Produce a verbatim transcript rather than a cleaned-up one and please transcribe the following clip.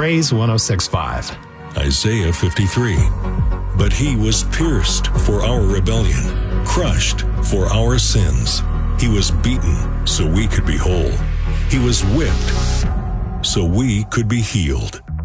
Praise one oh six point five. Isaiah fifty-three. But he was pierced for our rebellion, crushed for our sins. He was beaten so we could be whole. He was whipped so we could be healed.